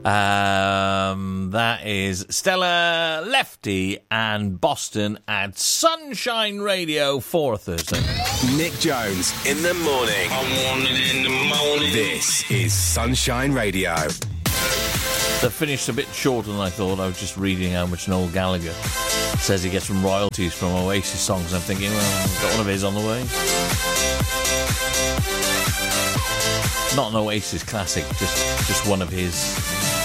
That is Stella Lefty and Boston at Sunshine Radio for a Thursday. Nick Jones in the morning. I want it in the morning. This is Sunshine Radio. That finished a bit shorter than I thought. I was just reading how much Noel Gallagher says he gets from royalties from Oasis songs. I'm thinking, well, got one of his on the way. Not an Oasis classic, just one of his